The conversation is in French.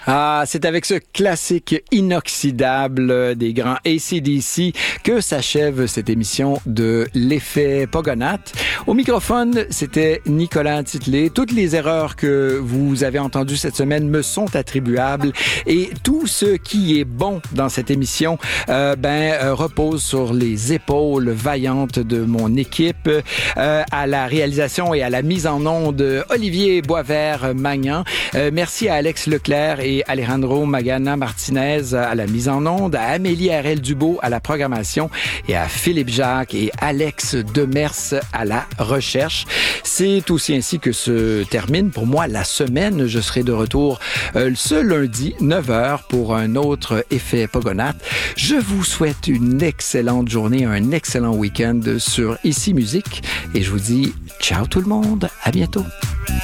Ah, c'est avec ce classique inoxydable des grands AC/DC que s'achève cette émission de l'effet Pogonath. Au microphone, c'était Nicolas Titley. Toutes les erreurs que vous avez entendues cette semaine me sont attribuables et tout ce qui est bon dans cette émission repose sur les épaules vaillantes de mon équipe. À la réalisation et à la mise en onde, Olivier Boisvert-Magnan. Merci à Alex Leclerc et Alejandro Magana Martinez à la mise en onde, à Amélie Harel-Dubo à la programmation et à Philippe Jacques et Alex Demers à la recherche. C'est aussi ainsi que se termine pour moi la semaine. Je serai de retour ce lundi 9h pour un autre effet Pogonath. Je vous souhaite une excellente journée, un excellent week-end sur Ici Musique et je vous dis ciao tout le monde, à bientôt.